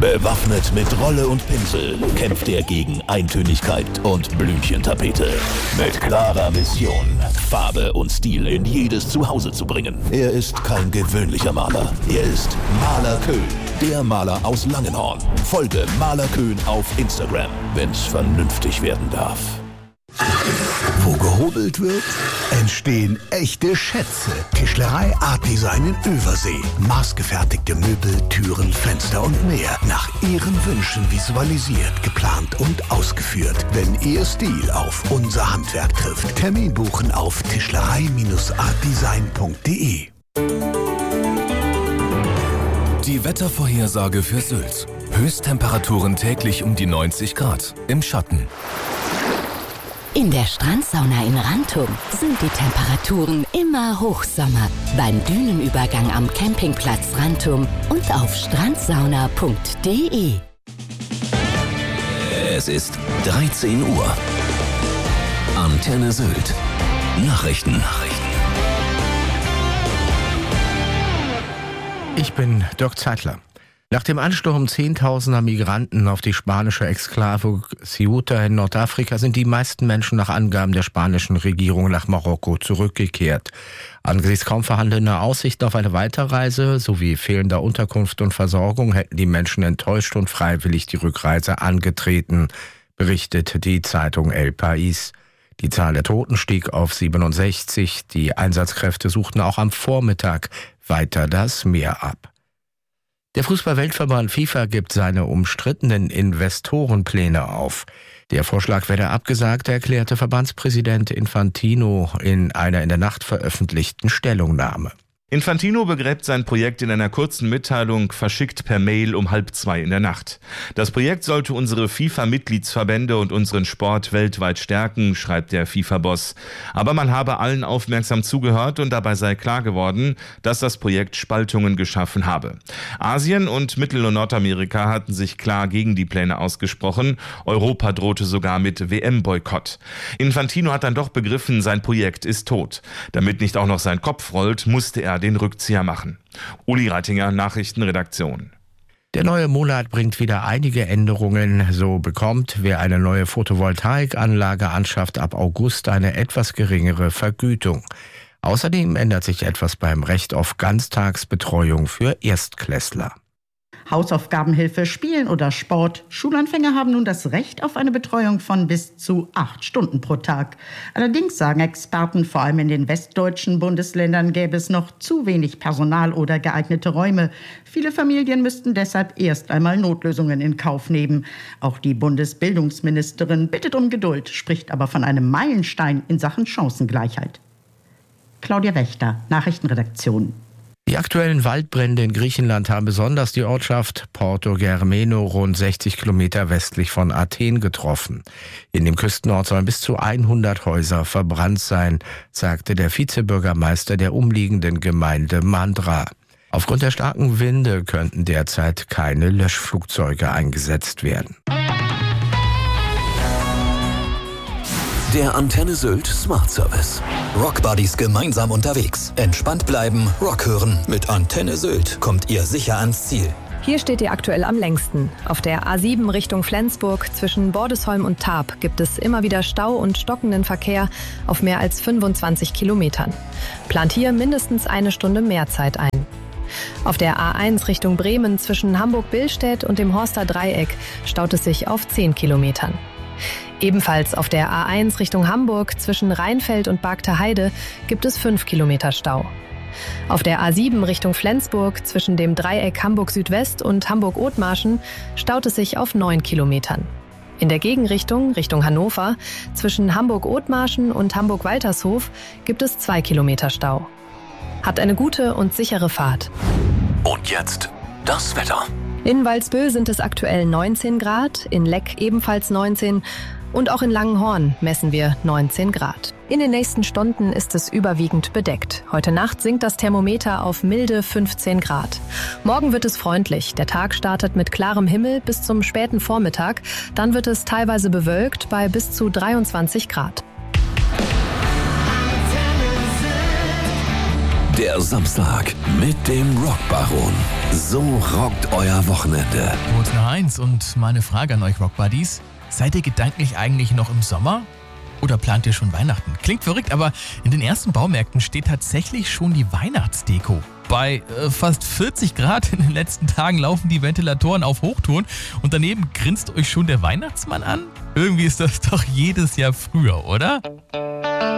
Bewaffnet mit Rolle und Pinsel kämpft er gegen Eintönigkeit und Blümchentapete. Mit klarer Mission, Farbe und Stil in jedes Zuhause zu bringen. Er ist kein gewöhnlicher Maler. Er ist Maler Köhn, der Maler aus Langenhorn. Folge Maler Köhn auf Instagram, wenn's vernünftig werden darf. Wo gehobelt wird, entstehen echte Schätze. Tischlerei Art Design in Übersee. Maßgefertigte Möbel, Türen, Fenster und mehr. Nach Ihren Wünschen visualisiert, geplant und ausgeführt. Wenn Ihr Stil auf unser Handwerk trifft. Termin buchen auf tischlerei-artdesign.de. Die Wettervorhersage für Sylt. Höchsttemperaturen täglich um die 90 Grad. Im Schatten. In der Strandsauna in Rantum sind die Temperaturen immer Hochsommer. Beim Dünenübergang am Campingplatz Rantum und auf strandsauna.de. Es ist 13 Uhr. Antenne Sylt. Nachrichten. Ich bin Dirk Zeitler. Nach dem Ansturm Zehntausender Migranten auf die spanische Exklave Ceuta in Nordafrika sind die meisten Menschen nach Angaben der spanischen Regierung nach Marokko zurückgekehrt. Angesichts kaum vorhandener Aussichten auf eine Weiterreise sowie fehlender Unterkunft und Versorgung hätten die Menschen enttäuscht und freiwillig die Rückreise angetreten, berichtet die Zeitung El País. Die Zahl der Toten stieg auf 67. Die Einsatzkräfte suchten auch am Vormittag weiter das Meer ab. Der Fußball-Weltverband FIFA gibt seine umstrittenen Investorenpläne auf. Der Vorschlag werde abgesagt, erklärte Verbandspräsident Infantino in einer in der Nacht veröffentlichten Stellungnahme. Infantino begräbt sein Projekt in einer kurzen Mitteilung, verschickt per Mail um 1:30 in der Nacht. Das Projekt sollte unsere FIFA-Mitgliedsverbände und unseren Sport weltweit stärken, schreibt der FIFA-Boss. Aber man habe allen aufmerksam zugehört und dabei sei klar geworden, dass das Projekt Spaltungen geschaffen habe. Asien und Mittel- und Nordamerika hatten sich klar gegen die Pläne ausgesprochen. Europa drohte sogar mit WM-Boykott. Infantino hat dann doch begriffen, sein Projekt ist tot. Damit nicht auch noch sein Kopf rollt, musste er den Rückzieher machen. Uli Reitinger, Nachrichtenredaktion. Der neue Monat bringt wieder einige Änderungen. So bekommt, wer eine neue Photovoltaikanlage anschafft, ab August eine etwas geringere Vergütung. Außerdem ändert sich etwas beim Recht auf Ganztagsbetreuung für Erstklässler. Hausaufgabenhilfe, Spielen oder Sport. Schulanfänger haben nun das Recht auf eine Betreuung von bis zu 8 Stunden pro Tag. Allerdings sagen Experten, vor allem in den westdeutschen Bundesländern gäbe es noch zu wenig Personal oder geeignete Räume. Viele Familien müssten deshalb erst einmal Notlösungen in Kauf nehmen. Auch die Bundesbildungsministerin bittet um Geduld, spricht aber von einem Meilenstein in Sachen Chancengleichheit. Claudia Wächter, Nachrichtenredaktion. Die aktuellen Waldbrände in Griechenland haben besonders die Ortschaft Porto Germeno rund 60 Kilometer westlich von Athen getroffen. In dem Küstenort sollen bis zu 100 Häuser verbrannt sein, sagte der Vizebürgermeister der umliegenden Gemeinde Mandra. Aufgrund der starken Winde könnten derzeit keine Löschflugzeuge eingesetzt werden. Der Antenne Sylt Smart Service. Rockbuddies gemeinsam unterwegs. Entspannt bleiben, Rock hören. Mit Antenne Sylt kommt ihr sicher ans Ziel. Hier steht ihr aktuell am längsten. Auf der A7 Richtung Flensburg zwischen Bordesholm und Tarp gibt es immer wieder Stau und stockenden Verkehr auf mehr als 25 Kilometern. Plant hier mindestens eine Stunde mehr Zeit ein. Auf der A1 Richtung Bremen zwischen Hamburg-Billstedt und dem Horster Dreieck staut es sich auf 10 Kilometern. Ebenfalls auf der A1 Richtung Hamburg zwischen Rheinfeld und Bargter gibt es 5 Kilometer Stau. Auf der A7 Richtung Flensburg zwischen dem Dreieck Hamburg Südwest und Hamburg-Othmarschen staut es sich auf 9 Kilometern. In der Gegenrichtung, Richtung Hannover, zwischen Hamburg-Othmarschen und Hamburg-Waltershof gibt es 2 Kilometer Stau. Habt eine gute und sichere Fahrt. Und jetzt das Wetter. In Walsbüll sind es aktuell 19 Grad, in Leck ebenfalls 19 und auch in Langenhorn messen wir 19 Grad. In den nächsten Stunden ist es überwiegend bedeckt. Heute Nacht sinkt das Thermometer auf milde 15 Grad. Morgen wird es freundlich. Der Tag startet mit klarem Himmel bis zum späten Vormittag. Dann wird es teilweise bewölkt bei bis zu 23 Grad. Der Samstag mit dem Rockbaron. So rockt euer Wochenende. Kurz nach 1 und meine Frage an euch Rockbuddies. Seid ihr gedanklich eigentlich noch im Sommer? Oder plant ihr schon Weihnachten? Klingt verrückt, aber in den ersten Baumärkten steht tatsächlich schon die Weihnachtsdeko. Bei fast 40 Grad in den letzten Tagen laufen die Ventilatoren auf Hochtouren und daneben grinst euch schon der Weihnachtsmann an? Irgendwie ist das doch jedes Jahr früher, oder?